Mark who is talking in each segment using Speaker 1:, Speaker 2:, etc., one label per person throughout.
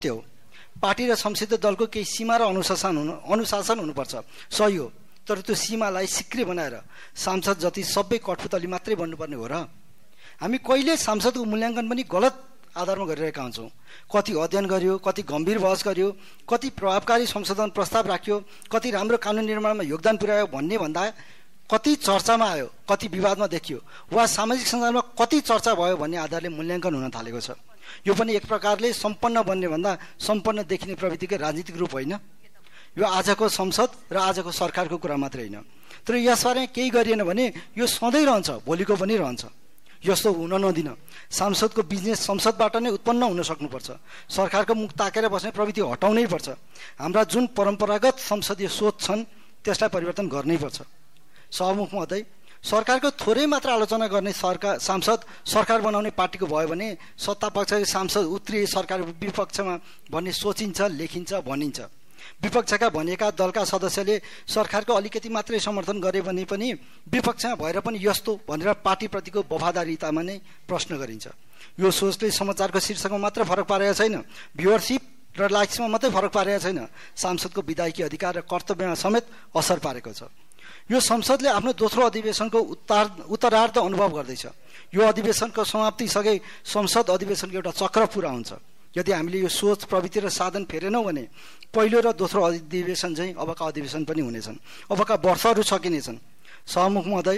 Speaker 1: त्यो पार्टी र संसदीय दलको केही सीमा र अनुशासन हुनुपर्छ, सही हो। तर त्यो सीमालाई सिक्री बनाएर सांसद जति सबै कठपुतली मात्रै बन्नुपर्ने हो र? हामी कहिले सांसदको मूल्याङ्कन पनि गलत आधारमा गरिरहेका हुन्छौँ। कति अध्ययन गरियो, कति गम्भीर बहस गरियो, कति प्रभावकारी संशोधन प्रस्ताव राखियो, कति राम्रो कानुन निर्माणमा योगदान पुर्यायो भन्ने भन्दा कति चर्चामा आयो, कति विवादमा देखियो वा सामाजिक सञ्जालमा कति चर्चा भयो भन्ने आधारले मूल्याङ्कन हुन थालेको छ। यो पनि एक प्रकारले सम्पन्न बन्ने भन्दा सम्पन्न देखिने प्रवृत्तिकै राजनीतिक रूप होइन। यो आजको संसद र आजको सरकारको कुरा मात्रै होइन। तर यसबारे केही गरिएन भने यो सधैँ रहन्छ, भोलिको पनि रहन्छ। यस्तो हुन नदिन। सांसदको बिजनेस संसदबाट नै उत्पन्न हुन सक्नुपर्छ। सरकारको मुख ताकेर बस्ने प्रवृत्ति हटाउनै पर्छ। हाम्रा जुन परम्परागत संसदीय सोच छन् त्यसलाई परिवर्तन गर्नै पर्छ। सभामुख महोदय, सरकारको थोरै मात्र आलोचना गर्ने सांसद सरकार बनाउने पार्टीको भयो भने सत्ता पक्षका सांसद उत्रिए सरकार विपक्षमा भन्ने सोचिन्छ, लेखिन्छ, भनिन्छ। विपक्षका भनिएका दलका सदस्यले सरकारको अलिकति मात्रै समर्थन गरे भने पनि विपक्षमा भएर पनि यस्तो भनेर पार्टीप्रतिको वफादारीतामा नै प्रश्न गरिन्छ। यो सोचले समाचारको शीर्षकमा मात्र फरक पारेको छैन, भ्युअरसिप र लाइक्समा मात्रै फरक पारेको छैन, सांसदको विधायकी अधिकार र कर्तव्यमा समेत असर पारेको छ। यो संसदले आफ्नो दोस्रो अधिवेशनको उत्तरार्ध अनुभव गर्दैछ। यो अधिवेशनको समाप्तिसँगै संसद अधिवेशनको एउटा चक्र पुरा हुन्छ। यदि हामीले यो सोच, प्रवृत्ति र साधन फेरेनौँ भने पहिलो र दोस्रो अधिवेशन चाहिँ अबका अधिवेशन पनि हुनेछन्, अबका वर्षहरू सकिनेछन्। सभामुख महोदय,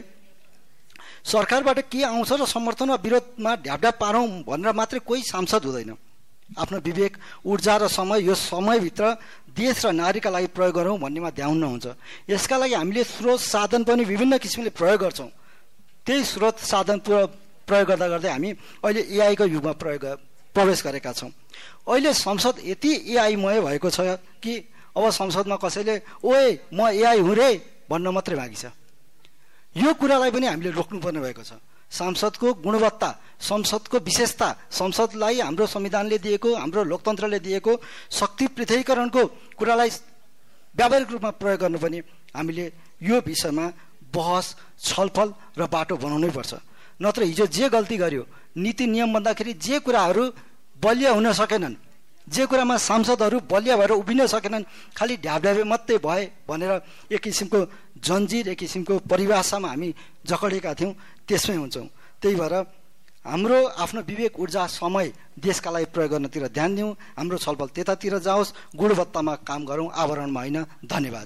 Speaker 1: सरकारबाट के आउँछ र समर्थन वा विरोधमा ढ्यापढ्याप पारौँ भनेर मात्रै कोही सांसद हुँदैन। आफ्नो विवेक, ऊर्जा र समय यो समयभित्र देश र नारीका लागि प्रयोग गरौँ भन्नेमा ध्यान नहुन्छ। यसका लागि हामीले स्रोत साधन पनि विभिन्न किसिमले प्रयोग गर्छौँ। त्यही स्रोत साधन प्रयोग गर्दा गर्दै हामी अहिले एआईको युगमा प्रवेश गरेका छौँ। अहिले संसद यति एआईमय भएको छ कि अब संसदमा कसैले ओए म एआई हुँ रे भन्न मात्रै बाँकी छ। यो कुरालाई पनि हामीले रोक्नुपर्ने भएको छ। सांसदको गुणवत्ता, संसदको विशेषता, संसदलाई हाम्रो संविधानले दिएको, हाम्रो लोकतन्त्रले दिएको शक्ति पृथकीकरणको कुरालाई व्यावहारिक रूपमा प्रयोग गर्नु पनि हामीले यो विषयमा बहस, छलफल र बाटो बनाउनै पर्छ। नत्र हिजो जे गल्ती गर्यो, नीति नियम भन्दाखेरि जे कुराहरू बलिया हुन सकेनन्, जे कुरामा सांसदहरू बलिया भएर उभिन सकेनन्, खालि ढ्यापढ्यापे मात्रै भए भनेर एक किसिमको जन्जिर, एक किसिमको परिभाषामा हामी जकडेका थियौँ, त्यसमै हुन्छौँ। त्यही भएर हाम्रो आफ्नो विवेक, ऊर्जा, समय देशका लागि प्रयोग गर्नतिर ध्यान दिउँ। हाम्रो छलफल त्यतातिर जाओस्, गुणवत्तामा काम गरौँ, आवरणमा होइन। धन्यवाद।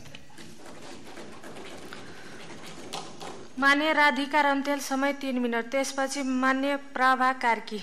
Speaker 2: मान्य राधिका रन्तेल, समय 3 मिनट। त्यसपछि मान्य प्रभा कार्की।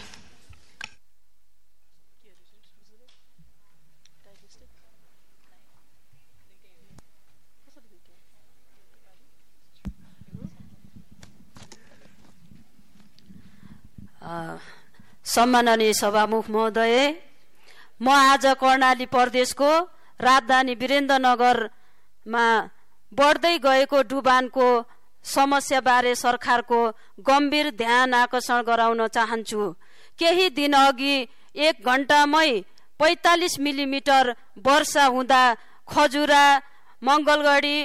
Speaker 3: सम्माननीय सभामुख महोदय, म आज कर्णाली प्रदेशको राजधानी वीरेन्द्रनगरमा बढ्दै गएको डुबानको समस्याबारे सरकारको गम्भीर ध्यान आकर्षण गराउन चाहन्छु। केही दिन अघि 1 घण्टामै 45 मिलिमिटर वर्षा हुँदा खजुरा, मंगलगढी,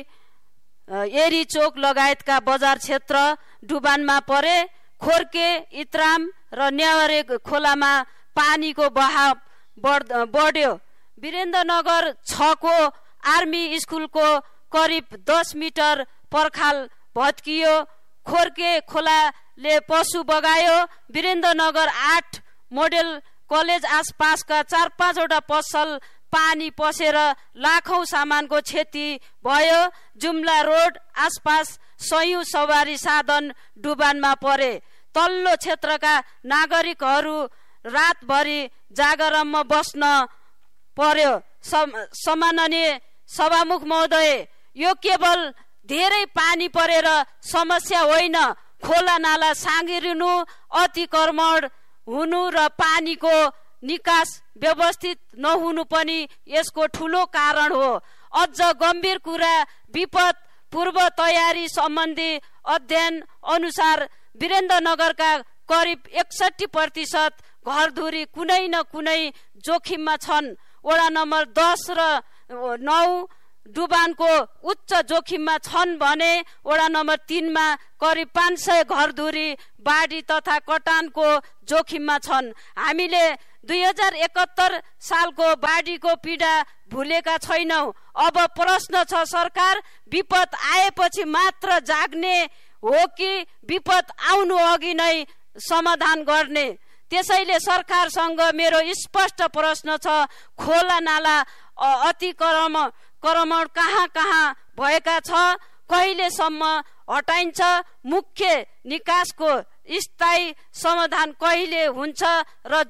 Speaker 3: एरीचोक लगायतका बजार क्षेत्र डुबानमा परे। खोर्के, इत्राम र न्यावरे खोलामा पानीको बहाव बढ्यो। वीरेन्द्रनगर 6 को आर्मी स्कुलको करिब 10 मिटर पर्खाल भत्कियो। खोर्के खोलाले पशु बगायो। वीरेन्द्रनगर 8 मोडेल कलेज आसपासका 4-5 वटा पसल पानी पसेर लाखौं सामानको क्षति भयो। जुम्ला रोड आसपास सयौं सवारी साधन डुबानमा परे। तल्लो क्षेत्रका नागरिकहरू रातभरि जागरमा बस्न पर्यो। सम्माननीय सभामुख महोदय, यो केवल धेरै पानी परेर समस्या होइन, खोला नाला साँगिरिनु, अतिक्रमण हुनु र पानीको निकास व्यवस्थित नहुनु पनि यसको ठूलो कारण हो। अझ गम्भीर कुरा, विपद पूर्व तयारी सम्बन्धी अध्ययन अनुसार वीरेन्द्रनगरका करिब 61% घरधुरी कुनै न कुनै जोखिममा छन्। वडा नम्बर 10 र 9 डुबानको उच्च जोखिममा छन् भने वडा नम्बर 3 मा करिब 500 घरधुरी बाढी तथा कटानको जोखिममा छन्। हामीले 2071 सालको बाढीको पीडा भुलेका छैनौ। अब प्रश्न छ, सरकार विपद आएपछि मात्र जाग्ने हो कि विपद आउनु अघि नै समाधान गर्ने? त्यसैले सरकारसँग मेरो स्पष्ट प्रश्न छ, खोला नाला अतिक्रमण कहाँ कहाँ भएका छ, कहिलेसम्म हटाइन्छ? मुख्य निकासको स्थायी समाधान कहिले हुन्छ र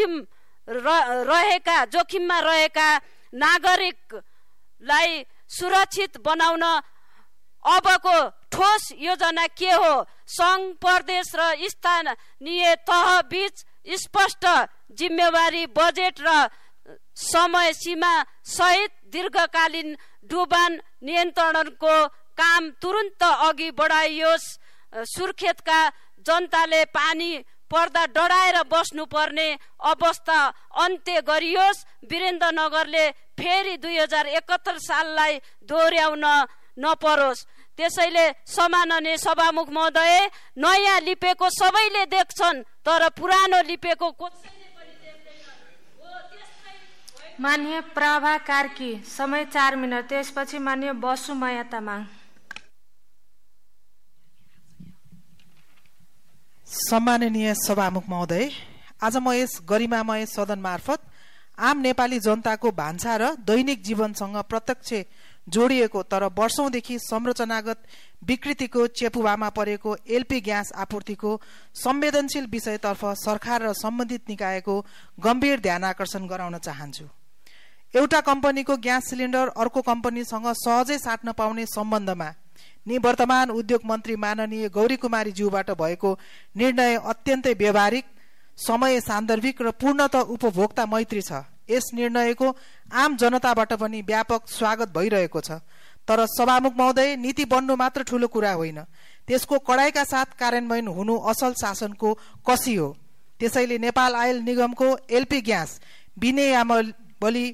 Speaker 3: जोखिममा रहेका नागरिकलाई सुरक्षित बनाउन अबको ठोस योजना के हो? संघ, प्रदेश र स्थानीय तह बीच स्पष्ट जिम्मेवारी, बजेट र समय सीमा सहित दीर्घकालीन डुबान नियन्त्रणको काम तुरुन्त अघि बढाइयोस्। सुर्खेतका जनताले पानी पर्दा डराएर बस्नुपर्ने अवस्था अन्त्य गरियोस्। वीरेन्द्रनगरले फेरि 2071 साललाई दोहोर्याउन नपरोस्। त्यसैले सम्माननीय सभामुख महोदय, नयाँ लिपेको सबैले देख्छन् तर पुरानो लिपेको कसैले पनि देख्दैन।
Speaker 2: माननीय प्रभा कार्की, समय 4 मिनट। त्यसपछि माननीय बसुमया तामाङ।
Speaker 4: सम्माननीय सभामुख महोदय, आज म यस गरिमामय सदन मार्फत आम नेपाली जनताको भान्सा र दैनिक जीवनसँग प्रत्यक्ष जोडिएको तर वर्षौंदेखि संरचनागत विकृतिको चेपुवामा परेको एलपी ग्यास आपूर्तिको संवेदनशील विषयतर्फ सरकार र सम्बन्धित निकायको गम्भीर ध्यानआकर्षण गराउन चाहन्छु। एउटा कम्पनीको ग्यास सिलिन्डर अर्को कम्पनीसँग सहजै साट्न पाउने सम्बन्धमा निवर्तमान उद्योग मन्त्री माननीय गौरी कुमारी ज्यूबाट भएको निर्णय अत्यन्तै व्यावहारिक, समय सान्दर्भिक र पूर्णतः उपभोक्ता मैत्री छ। यस निर्णयको आम जनताबाट पनि व्यापक स्वागत भइरहेको छ। तर सभामुख महोदय, नीति बन्नु मात्र ठूलो कुरा होइन, त्यसको कडाइका साथ कार्यान्वयन हुनु असल शासनको कसी हो। त्यसैले नेपाल आयल निगमको एलपी ग्यास विनियामवली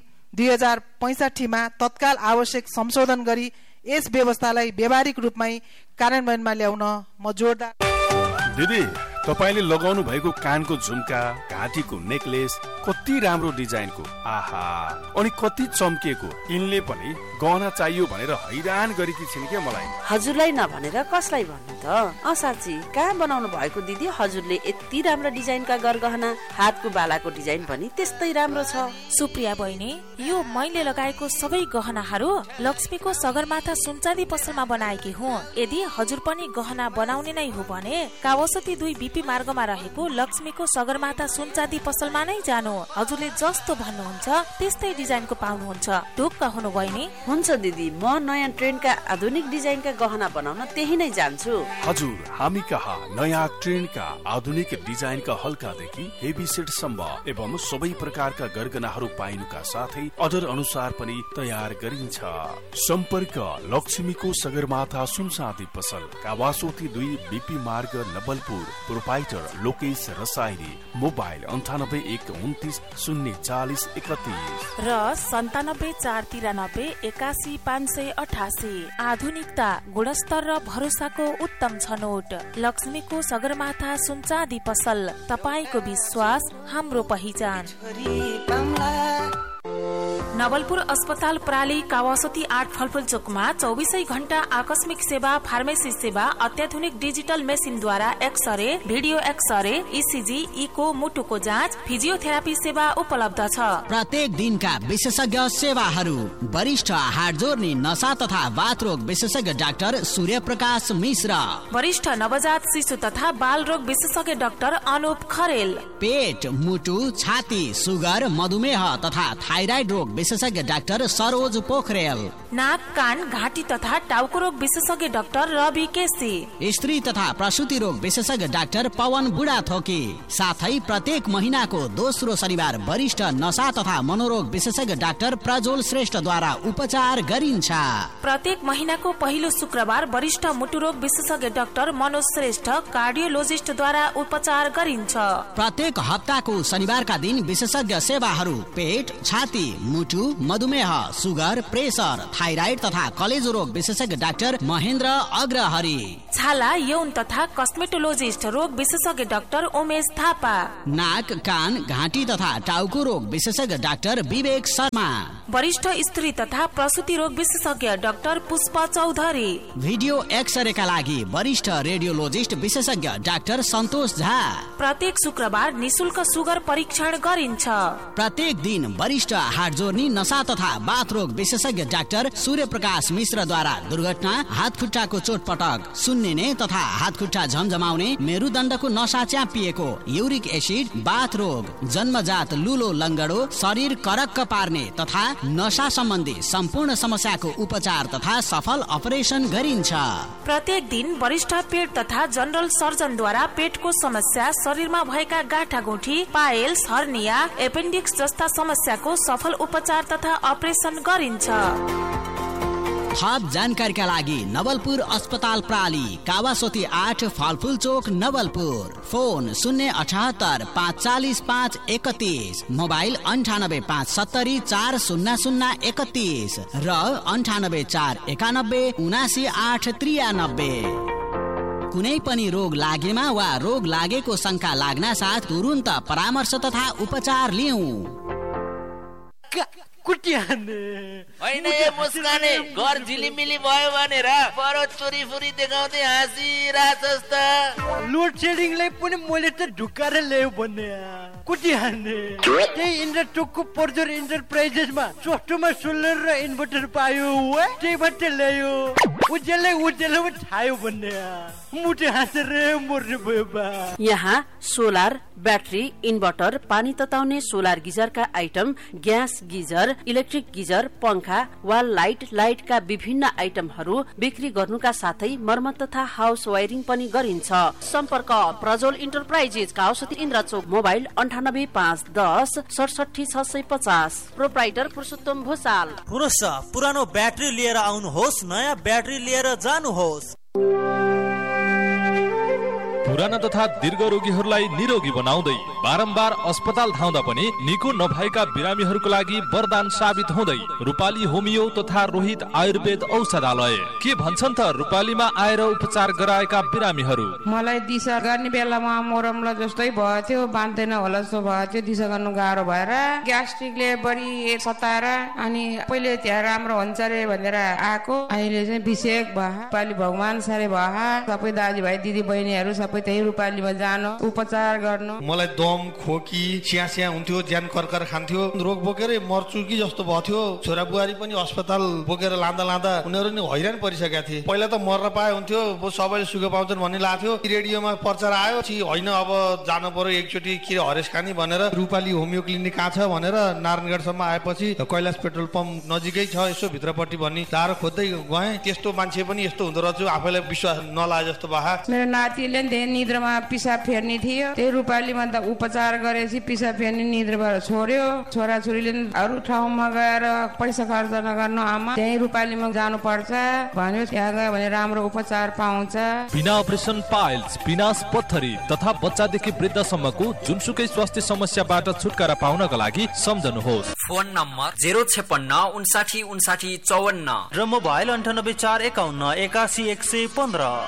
Speaker 4: 2065 मा तत्काल आवश्यक संशोधन गरी यस व्यवस्थालाई व्यावहारिक रूपमै कार्यान्वयनमा ल्याउन म जोडदार।
Speaker 5: दिदी, तपाईले लगाउनु भएको कानको झुम्का, घाँटीको नेकलेस कति राम्रो डिजाइनको, आहा, अनि कति चम्किएको। यिनले पनि गहना चाहियो भनेर हैरान गरेकी छिन् के मलाई।
Speaker 6: हजुरलाई नभनेर कसलाई भन्नु त? साँच्ची कहाँ बनाउनु भएको दिदी? हजुरले यति राम्रो डिजाइनका गरगहना, हातको बालाको डिजाइन पनि त्यस्तै राम्रो छ।
Speaker 7: सुप्रिया बहिनी, यो मैले लगाएको सबै गहनाहरू लक्ष्मीको सगरमाथा सुनचाँदी पसलमा बनाएकी हुँ। यदि हजुर पनि गहना बनाउने नै हो भने कावासोती 2 बीपी मार्गमा रहेको लक्ष्मीको सगरमाथा सुनचाँदी पसलमा नै जानु। हजुरले जस्तो भन्नुहुन्छ त्यस्तै डिजाइनको पाउनुहुन्छ। ढुक्क हुनु बहिनी।
Speaker 6: हुन्छ दिदी, म नयाँ ट्रेन्डका आधुनिक डिजाइनका गहना बनाउन त्यही नै जान्छु।
Speaker 5: हजुर, हामी कहाँ नयाँ ट्रेन्डका आधुनिक डिजाइनका हल्कादेखि हेभी सेटसम्म एवं सबै प्रकारका गरगहनाहरू पाइनुका साथै अर्डर अनुसार पनि तयार गरिन्छ। सम्पर्क लक्ष्मीको सगरमाथा सुनचाँदी पसल, कावासोती 2 बीपी मार्ग, नवलपुर। प्रोपाइटर लोकेश रसाइली। मोबाइल 9812904031
Speaker 7: र 9744918588। आधुनिकता, गुणस्तर र भरोसाको उत्तम छनौट। लक्ष्मीको सगरमाथा सुनचाँदी पसल, तपाईको विश्वास हाम्रो पहिचान। नवलपुर अस्पताल प्राली, कावासोती 8 फलफुल चोकमा 24 घण्टा आकस्मिक सेवा, फार्मेसी सेवा, अत्याधुनिक digital मेसिनद्वारा x-ray, video x-ray, ECG, eco, मुटुको जाँच, फिजियोथेरापी सेवा उपलब्ध छ।
Speaker 8: प्रत्येक दिनका विशेषज्ञ सेवाहरू। वरिष्ठ हाड जोर्नी, नसा तथा बाथ रोग विशेषज्ञ डाक्टर सूर्य प्रकाश मिश्र।
Speaker 7: वरिष्ठ नवजात शिशु तथा बाल रोग विशेषज्ञ डाक्टर अनुप खरेल।
Speaker 8: पेट, मुटु, छाती, सुगर, मधुमेह तथा थाइराइड रोग विशेषज्ञ डाक्टर सरोज पोखरेल।
Speaker 7: नाक, कान, घाँटी तथा टाउको रोग विशेषज्ञ डाक्टर रवि केसी।
Speaker 8: स्त्री तथा प्रसूति रोग विशेषज्ञ डाक्टर पवन बुढाथोकी। साथै प्रत्येक महिनाको दोस्रो शनिबार वरिष्ठ नशा तथा मनोरोग विशेषज्ञ डाक्टर प्रज्वल श्रेष्ठद्वारा उपचार गरिन्छ।
Speaker 7: प्रत्येक महिनाको पहिलो शुक्रबार वरिष्ठ मुटुरोग विशेषज्ञ डाक्टर मनोज श्रेष्ठ, कार्डियोलोजिस्टद्वारा उपचार गरिन्छ।
Speaker 8: प्रत्येक हप्ताको शनिबारका दिन विशेषज्ञ सेवाहरू पेट, छाती, मुटु, शिशु, मधुमेह, सुगर, प्रेसर, थाइराइड तथा कलेजो रोग विशेषज्ञ डाक्टर महेन्द्र अग्रहरि।
Speaker 7: छाला, यौन तथा कस्मेटोलोजिस्ट रोग विशेषज्ञ डाक्टर उमेश थापा।
Speaker 8: नाक, कान, घाँटी तथा टाउको रोग विशेषज्ञ डाक्टर विवेक शर्मा।
Speaker 7: वरिष्ठ स्त्री तथा प्रसूति रोग विशेषज्ञ डाक्टर पुष्प चौधरी।
Speaker 8: भिडियो एक्सरेका लागि वरिष्ठ रेडियोलोजिस्ट विशेषज्ञ डाक्टर सन्तोष झा।
Speaker 7: प्रत्येक शुक्रबार निशुल्क सुगर परीक्षण गरिन्छ।
Speaker 8: प्रत्येक दिन वरिष्ठ हाड जोर्नी, नशा तथा बाथ रोग विशेषज्ञ डाक्टर सूर्य प्रकाश मिश्रद्वारा दुर्घटना, हात खुट्टाको चोटपटक, सुन्निने तथा हात खुट्टा झमझमाउने, मेरुदण्डको नशा च्यापिएको, युरिक एसिड, बाथ रोग, जन्मजात लुलो लङ्गडो, शरीर करक्क पार्ने तथा नशा सम्बन्धी सम्पूर्ण समस्याको उपचार तथा सफल अपरेसन गरिन्छ।
Speaker 7: प्रत्येक दिन वरिष्ठ पेट तथा जनरल सर्जनद्वारा पेटको समस्या, शरीरमा भएका गाँठागुठी, पाइल्स, हर्निया, एपेन्डिक्स जस्ता समस्याको सफल उपचार तथा अपरेसन गरिन्छ।
Speaker 8: थप जानकारीका लागि नवलपुर अस्पताल प्राली, कावासोती 8, फलफुल चोक, नवलपुर। फोन 078 540 531, मोबाइल 98 570 40031 र 98 491 79 893। कुनै पनि रोग लागेमा वा रोग लागेको शंका लाग्न साथ तुरुन्त परामर्श तथा उपचार लिऊ।
Speaker 9: होइन यो मुस्काने घर झिलिमिली भयो भनेर बरो चोरी फुरी देखाउँदै हाँसिरहेछस् त।
Speaker 10: लोड सेडिङलाई पनि मैले त ढुकाएर ल्यायो भन्ने कुटी हान्ने। त्यही इन्डरटोकको पर्जर इन्टरप्राइजेसमा सस्तोमा सोलर र इन्भर्टर पायो, त्यहीबाट ल्यायो। उजेलमा छायो भन्ने मुटे हाँसेर मर्ने भयो बा।
Speaker 6: यहाँ सोलर, ब्याट्री, इन्भर्टर, पानी तताउने solar गिजरका item, gas geyser, electric geyser, पंखा, वाल लाइट, लाइटका विभिन्न आइटमहरू बिक्री गर्नुका साथै मर्मत तथा हाउस वायरिङ पनि गरिन्छ। सम्पर्क Prajwal enterprises, काउसती Indrachowk, mobile 98 510 67 650। Proprietor पुरुषोत्तम भोसाल।
Speaker 11: पुरुष पुरानो ब्याट्री लिएर आउनुहोस्, नयाँ ब्याट्री लिएर जानुहोस्।
Speaker 12: पुराना तथा दीर्घ रोगीहरूलाई निरोगी बनाउँदै बारम्बार अस्पताल धाउँदा पनि निको नभएका बिरामीहरूको लागि वरदान साबित हुँदै रूपाली होमियो तथा रोहित आयुर्वेद औषधालय। के भन्छन् त रूपालीमा आएर उपचार गराएका बिरामीहरू?
Speaker 13: मलाई दिशा गर्ने बेलामा मोरमला जस्तै भयो थियो, बाँध्दैन होला जस्तो भयो थियो, दिशा गर्नु गाह्रो भएर ग्यास्ट्रिकले बढी सताएर अनि पहिले त्यहाँ राम्रो हुन्छ रे भनेर आएको, अहिले चाहिँ विषेक भयो। रूपाली भगवान सारे भयो, सबै दाजुभाइ दिदी बहिनीहरू सबै त्यही रूपालीमा जानु उपचार गर्नु।
Speaker 14: मलाई दम, खोकी, स्यास्या हुन्थ्यो, ज्यान कर्कर खान्थ्यो, रोग बोकेरै मर्छु कि जस्तो भयो थियो। छोरा बुहारी पनि अस्पताल बोकेर लाँदा उनीहरू नि हैरान परिसकेका थिए। पहिला त मर्न पाए हुन्थ्यो, सबैले सुख पाउँछन् भन्ने लाग्थ्यो। रेडियोमा प्रचार आयो, होइन अब जानु पर्यो एकचोटि के हरेस खानी भनेर रूपाली होमियो क्लिनिक कहाँ छ भनेर नारायणगढसम्म आएपछि कैलाश पेट्रोल पम्प नजिकै छ यसो भित्रपट्टि भन्ने तारो खोज्दै गएँ। त्यस्तो मान्छे पनि यस्तो हुँदो रहेछ, आफैलाई विश्वास नलागे जस्तो भए।
Speaker 13: मेरो नातिले निद्रामा पिसाब फेर्ने थियो, त्यही रूपालीमा त उपचार गरेपछि पिसाब फेर्ने निद्राबाट छोड्यो। छोराछोरीले अरू ठाउँमा गएर पैसा खर्च नगर्नु आमा, त्यही रूपालीमा जानु पर्छ भन्यो। त्यहाँ गयो भने राम्रो उपचार पाउँछ।
Speaker 12: बिना अपरेसन पाइल्स, पिनास, पत्थरी तथा बच्चादेखि वृद्धसम्मको जुनसुकै स्वास्थ्य समस्याबाट छुटकारा पाउनका लागि सम्झनुहोस्।
Speaker 15: फोन नम्बर 056 59 59 54
Speaker 11: र मोबाइल 98 451 81 115।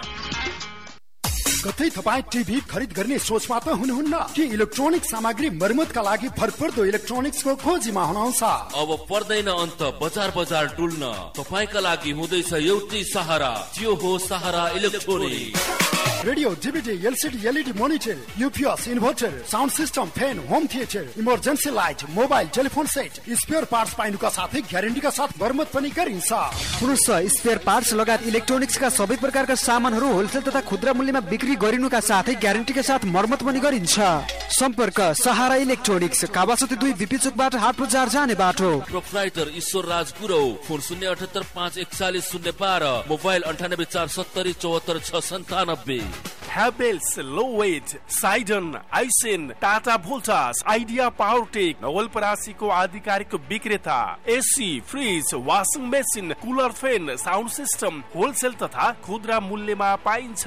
Speaker 16: कतै तपाईँ टिभी खरिद गर्ने सोचमा त हुनुहुन्न कि इलेक्ट्रोनिक सामग्री मर्मतका लागि भरपर्दो इलेक्ट्रोनिक्सको खोजीमा हुनुहुन्छ?
Speaker 17: अब पर्दैन अन्त बजार डुल्न। तपाईका लागि हुँदैछ एउटै सहारा, त्यो हो सहारा electronics.
Speaker 16: Radio, DVD, LCD, LED monitor, UPS, inverter, sound system, fan, home theatre, emergency light, mobile telephone set, spare parts पाइनुका साथै ग्यारेन्टीका साथ मर्मत पनि गरिन्छ।
Speaker 18: पुरुष स्पेयर पार्ट्स लगायत इलेक्ट्रोनिक्सका सबै प्रकारका सामानहरू होलसेल तथा खुद्रा मूल्यमा बिक्री गरिनुका साथै ग्यारेन्टीका साथ मर्मत पनि गरिन्छ। सम्पर्क सहारा इलेक्ट्रोनिक्स, कावासोती 2, बीपी चोकबाट हाट बजार जाने बाटो।
Speaker 17: प्रोप्राइटर ईश्वर राज गुरौ। Phone 078 541 012, mobile 98 470 74 697।
Speaker 5: Havells, Lowe's, Sidon, Aisin, Tata Voltas, idea Powertech, नवलपरासीको आधिकारिक विक्रेता। AC, fridge, washing machine, cooler, fan, sound system wholesale तथा खुद्रा मूल्यमा पाइन्छ।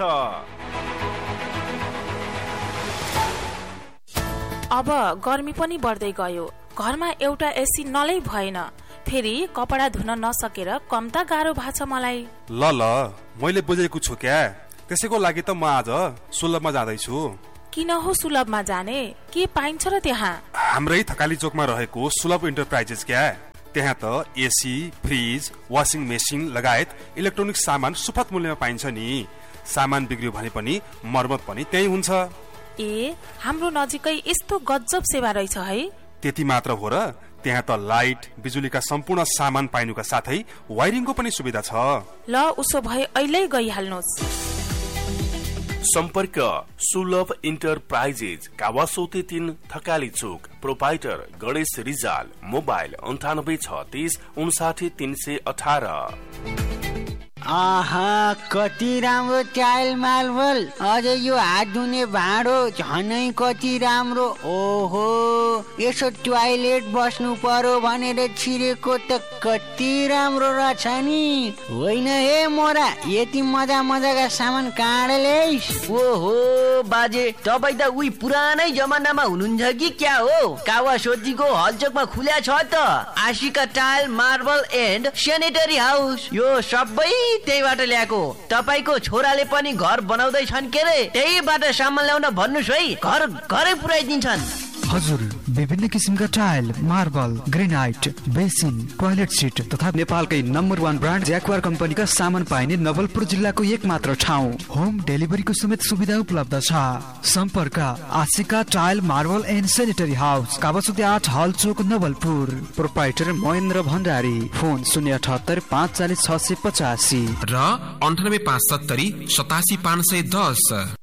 Speaker 7: अब गर्मी पनि बढ्दै गयो, घरमा एउटा एसी नलै भएन, फेरि कपडा धुन नसकेर कम्ता गाह्रो भएको छ मलाई।
Speaker 19: ल मैले बुझेको छु क्या, त्यसैको लागि त म आज सुलभमा जाँदैछु।
Speaker 7: किन हो सुलभमा जाने, के पाइन्छ र त्यहाँ?
Speaker 19: हाम्रै थकाली चोकमा रहेको सुलभ इन्टरप्राइजेस क्या, त्यहाँ त एसी, फ्रिज, वासिङ मेसिन लगायत इलेक्ट्रोनिक सामान सुपथ मूल्यमा पाइन्छ नि। सामान बिग्रियो भने पनि मर्मत पनि त्यही हुन्छ।
Speaker 7: ए, हाम्रो नजिकै यस्तो गजब सेवा रहेछ है।
Speaker 19: त्यति मात्र हो र, त्यहाँ त लाइट, बिजुलीका सम्पूर्ण सामान पाइनुका साथै वायरिङको पनि सुविधा छ।
Speaker 7: ल उसो भए अहिले गइहाल्नुहोस्।
Speaker 5: सम्पर्क सुलभ इन्टरप्राइजेज, कावासोती 3 थकाली चोक, प्रोपाइटर गणेश रिजाल, मोबाइल 9836 59318।
Speaker 20: आहा, कति राम्रो टाइल मार्बल, अझै यो हात धुने भाँडो झनै कति राम्रो। ओहो, यसो टोयलेट बस्नु पर्यो भनेर छिरेको त कति राम्रो रहेछ नि। होइन हे मोरा, यति मजा मजाका सामान कहाँ ल्याइस्?
Speaker 21: ओहो बाजे, तपाईँ त उही पुरानै जमानामा हुनुहुन्छ कि क्या हो? कावासोतीको हलचोकमा खुल्या छ त Ashika tile marble and sanitary house. यो सबै त्यहीबाट ल्याएको। तपाईको छोराले पनि घर बनाउँदैछन् के रे, त्यहीबाट सामान ल्याउन भन्नुस् है, घरै पुर्याइदिन्छन्।
Speaker 18: हजुर, विभिन्न किसिमका tile, marble, granite, basin, toilet seat तथा नेपालकै नम्बर 1 ब्रान्ड ज्याक्वार कम्पनीका सामान पाइने नवलपुर जिल्लाको एकमात्र ठाउँ। होम डेलिभरीको समेत सुविधा उपलब्ध छ। सम्पर्क Ashika tile marble and sanitary house, Kawasoti 8 hall Chowk, Nawalpur. Proprietor Mahendra Bhandari. Phone 078 540 685
Speaker 22: र 98 570 87 510।